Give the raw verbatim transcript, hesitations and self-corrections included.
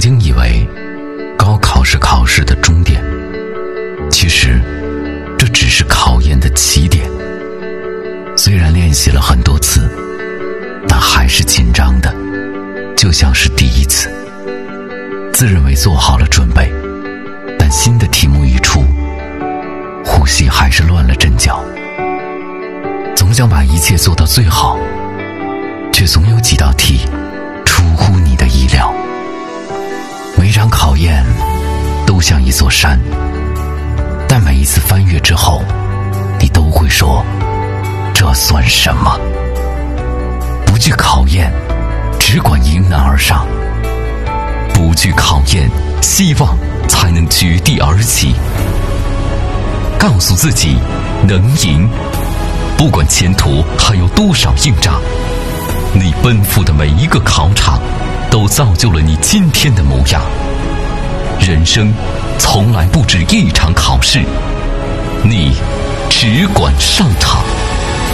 经以为高考是考试的终点，其实这只是考验的起点。虽然练习了很多次，但还是紧张的，就像是第一次。自认为做好了准备，但新的题目一出，呼吸还是乱了阵脚。总想把一切做到最好，却总有几道题出乎你的意料。每场考验都像一座山，但每一次翻越之后，你都会说，这算什么？不惧考验，只管迎难而上。不惧考验，希望才能绝地而起。告诉自己能赢，不管前途还有多少硬仗，你奔赴的每一个考场都造就了你今天的模样。人生从来不止一场考试，你只管上场。